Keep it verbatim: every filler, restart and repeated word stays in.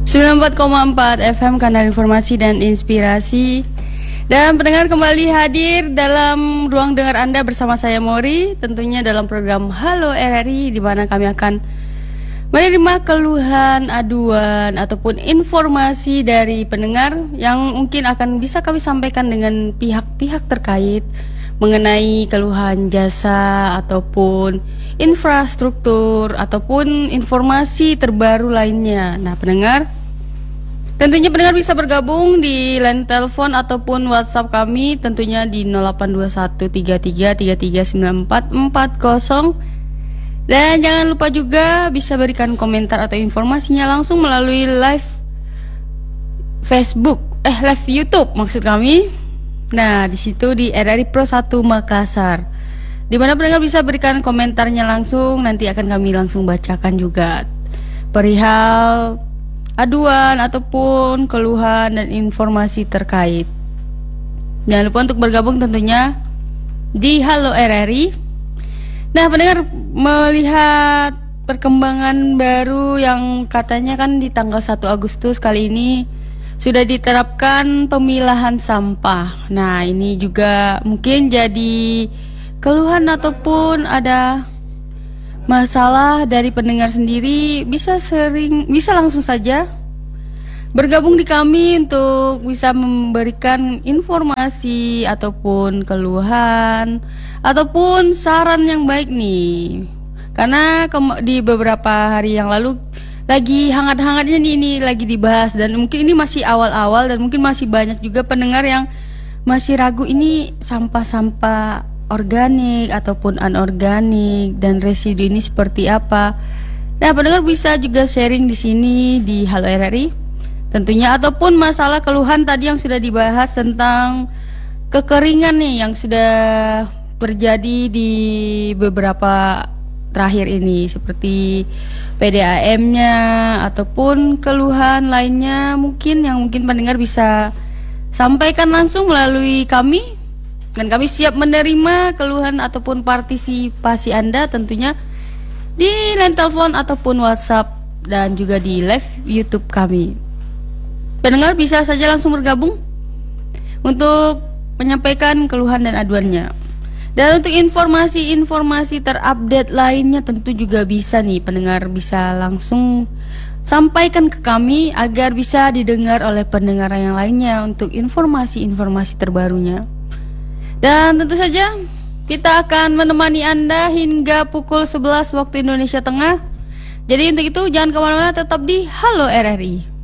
sembilan puluh empat koma empat F M, kanal informasi dan inspirasi. Dan pendengar kembali hadir dalam ruang dengar Anda bersama saya Mori, tentunya dalam program Halo R R I, di mana kami akan menerima keluhan, aduan, ataupun informasi dari pendengar yang mungkin akan bisa kami sampaikan dengan pihak-pihak terkait mengenai keluhan jasa ataupun infrastruktur ataupun informasi terbaru lainnya. Nah, pendengar, tentunya pendengar bisa bergabung di line telepon ataupun WhatsApp kami, tentunya di nol delapan dua satu tiga tiga tiga tiga sembilan empat empat nol. Dan jangan lupa juga bisa berikan komentar atau informasinya langsung melalui live Facebook, eh live YouTube maksud kami. Nah, di situ di R R I Pro satu Makassar, di mana pendengar bisa berikan komentarnya langsung, nanti akan kami langsung bacakan juga perihal aduan ataupun keluhan dan informasi terkait. Jangan lupa untuk bergabung tentunya di Halo R R I. Nah, pendengar, melihat perkembangan baru yang katanya kan di tanggal satu Agustus kali ini sudah diterapkan pemilahan sampah. Nah, ini juga mungkin jadi keluhan ataupun ada masalah dari pendengar sendiri, bisa sering bisa langsung saja bergabung di kami untuk bisa memberikan informasi ataupun keluhan ataupun saran yang baik nih. Karena di beberapa hari yang lalu lagi hangat-hangatnya nih, ini lagi dibahas, dan mungkin ini masih awal-awal dan mungkin masih banyak juga pendengar yang masih ragu ini sampah-sampah organik ataupun anorganik dan residu ini seperti apa. Nah, pendengar bisa juga sharing di sini di Halo R R I tentunya, ataupun masalah keluhan tadi yang sudah dibahas tentang kekeringan nih yang sudah terjadi di beberapa terakhir ini, seperti P D A M-nya ataupun keluhan lainnya mungkin yang mungkin pendengar bisa sampaikan langsung melalui kami. Dan kami siap menerima keluhan ataupun partisipasi Anda tentunya di line telepon ataupun WhatsApp dan juga di live YouTube kami. Pendengar bisa saja langsung bergabung untuk menyampaikan keluhan dan aduannya. Dan untuk informasi-informasi terupdate lainnya tentu juga bisa nih pendengar bisa langsung sampaikan ke kami agar bisa didengar oleh pendengar yang lainnya untuk informasi-informasi terbarunya. Dan tentu saja kita akan menemani Anda hingga pukul sebelas waktu Indonesia Tengah. Jadi untuk itu jangan kemana-mana, tetap di Halo R R I.